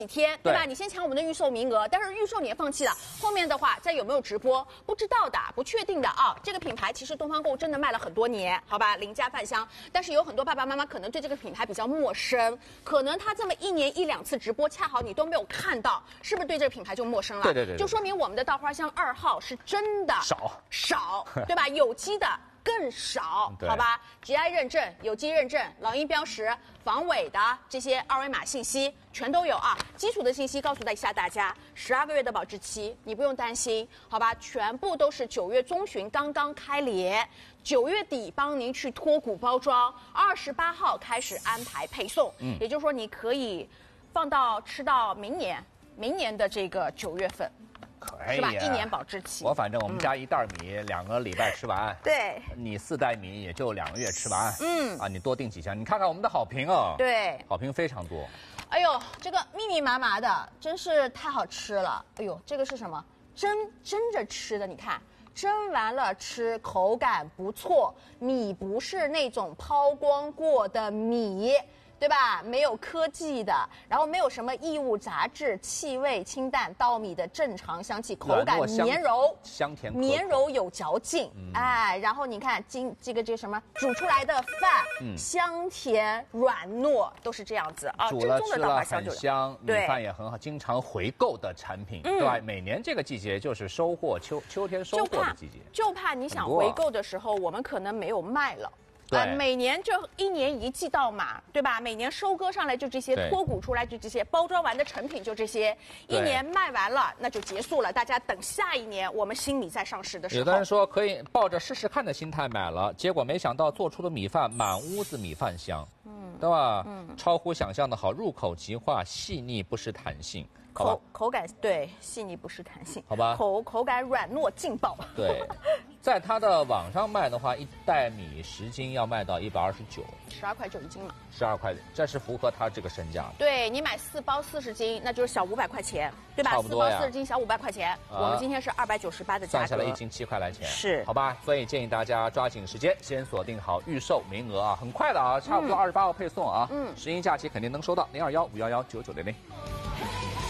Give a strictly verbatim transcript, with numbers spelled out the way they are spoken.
几天，对吧？你先抢我们的预售名额，但是预售你也放弃了，后面的话再有没有直播，不知道的，不确定的啊。这个品牌其实东方购物真的卖了很多年，好吧，邻家饭香。但是有很多爸爸妈妈可能对这个品牌比较陌生，可能他这么一年一两次直播，恰好你都没有看到，是不是对这个品牌就陌生了？ 对对 对, 对， 就说明我们的稻花香二号是真的少少，对吧？有机的。更少，好吧 ？G I 认证、有机认证、老鹰标识、防伪的这些二维码信息全都有啊。基础的信息告诉一下大家，十二个月的保质期，你不用担心，好吧？全部都是九月中旬刚刚开联，九月底帮您去脱骨包装，二十八号开始安排配送。嗯，也就是说你可以放到吃到明年，明年的这个九月份。 可以是吧？一年保质期。 我反正我们家一袋米、嗯、两个礼拜吃完。 对。 你四袋米也就两个月吃完。 嗯。 啊，你多订几箱，你看看我们的好评啊。 对。 好评非常多。 哎呦，这个密密麻麻的，真是太好吃了。哎呦，这个是什么？蒸蒸着吃的，你看。蒸完了吃，口感不错。米不是那种抛光过的米。对吧？没有科技的，然后没有什么异物杂质，气味清淡，稻米的正常香气，口感绵柔， 香甜， 绵柔有嚼劲，嗯、哎，然后你看今这个这个什么煮出来的饭，嗯、香甜软糯，都是这样子啊， 煮了吃了很香，米饭也很好，经常回购的产品，嗯、对吧？每年这个季节就是收获秋秋天收获的季节， 就怕, 就怕你想回购的时候，我们可能没有卖了。啊，每年就一年一季到嘛，对吧？每年收割上来就这些，脱骨出来就这些，包装完的成品就这些，一年卖完了那就结束了。大家等下一年我们新米再上市的时候。 有的人说可以抱着试试看的心态买了，结果没想到做出的米饭满屋子米饭香，嗯，对吧？嗯，超乎想象的好，入口即化，细腻不失弹性。 口口感对细腻不失弹性， 好吧？ 口口感软糯劲爆。 对，在它的网上卖的话，一袋米十斤要卖到一百二十九， 十二块九一斤嘛。 十二块，这是符合它这个身价的。 对你买四包四十斤，那就是小五百块钱，对吧？ 差不多呀。 四包四十斤小五百块钱，啊、我们今天是二百九十八的价格， 算下来一斤七块来钱， 是好吧？所以建议大家抓紧时间，先锁定好预售名额啊，很快的啊，差不多二十八号配送啊。嗯，十一假期肯定能收到，零二幺五幺幺九九零零。